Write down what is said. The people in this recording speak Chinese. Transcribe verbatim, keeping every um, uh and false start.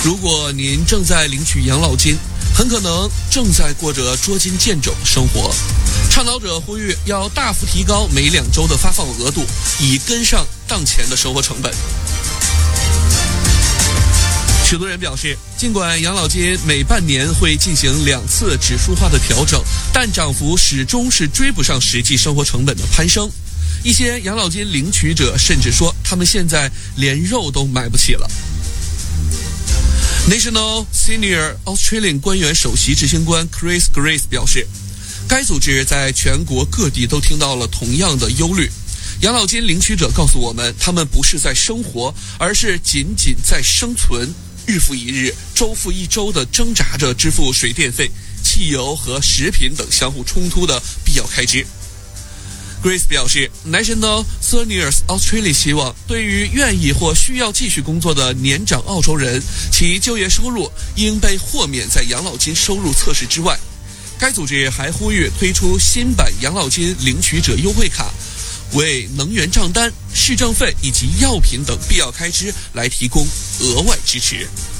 如果您正在领取养老金，很可能正在过着捉襟见肘的生活。倡导者呼吁要大幅提高每两周的发放额度，以跟上当前的生活成本。许多人表示，尽管养老金每半年会进行两次指数化的调整，但涨幅始终是追不上实际生活成本的攀升。一些养老金领取者甚至说，他们现在连肉都买不起了。National Senior Australian 官员首席执行官 Chris Grace 表示，该组织在全国各地都听到了同样的忧虑。养老金领取者告诉我们，他们不是在生活，而是仅仅在生存，日复一日，周复一周地挣扎着支付水电费、汽油和食品等相互冲突的必要开支。Grace 表示 ，National Seniors Australia 希望对于愿意或需要继续工作的年长澳洲人，其就业收入应被豁免在养老金收入测试之外。该组织还呼吁推出新版养老金领取者优惠卡，为能源账单、市政费以及药品等必要开支来提供额外支持。